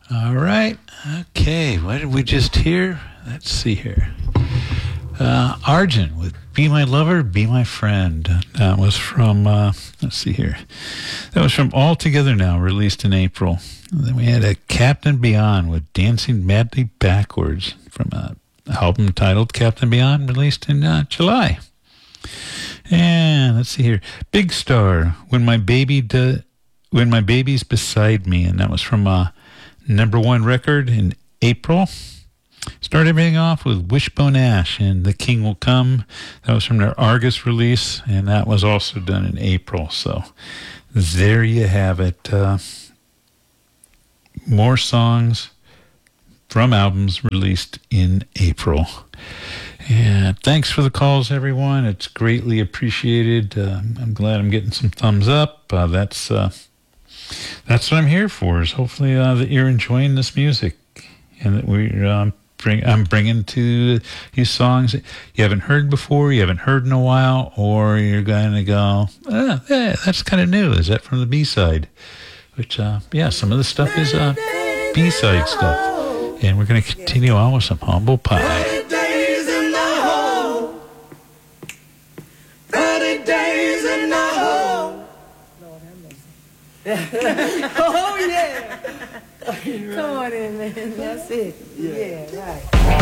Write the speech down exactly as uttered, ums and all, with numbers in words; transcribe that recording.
All right. Okay. What did we just hear? Let's see here. Uh, Argent with Be My Lover, Be My Friend. That was from, uh, let's see here. That was from All Together Now, released in April. And then we had a Captain Beyond with Dancing Madly Backwards from an album titled Captain Beyond, released in uh, July. And let's see here. Big Star, When My Baby Do- When My Baby's Beside Me. And that was from a number one record in April. Start everything off with Wishbone Ash and The King Will Come. That was from their Argus release, and that was also done in April. So there you have it. Uh, more songs from albums released in April. And thanks for the calls, everyone. It's greatly appreciated. Uh, I'm glad I'm getting some thumbs up. Uh, that's uh, that's what I'm here for. Is hopefully uh, that you're enjoying this music and that we're. Um, Bring, I'm bringing to you songs you haven't heard before, you haven't heard in a while, or you're going to go, ah, yeah, that's kind of new. Is that from the B-side? Which, uh, yeah, some of the stuff is uh, B-side stuff. And we're going to continue on with some Humble Pie. thirty days in the hole. thirty days in the hole. Lord have mercy. Oh, yeah. Come on in, man. That's it. Yeah, yeah right.